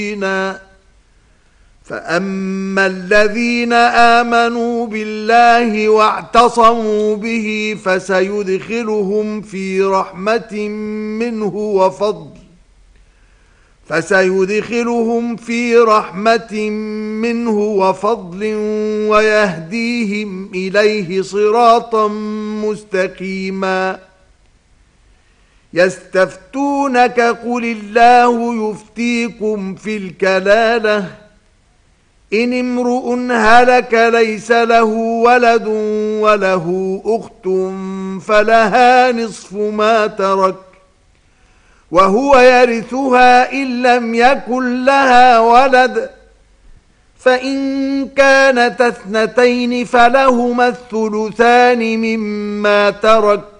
فأما الذين آمنوا بالله واعتصموا به فسيدخلهم في رحمة منه وفضل ويهديهم إليه صراطا مستقيما. يستفتونك قل الله يفتيكم في الكلالة إن امرؤ هلك ليس له ولد وله أخت فلها نصف ما ترك وهو يرثها إن لم يكن لها ولد فإن كانت اثنتين فلهما الثلثان مما ترك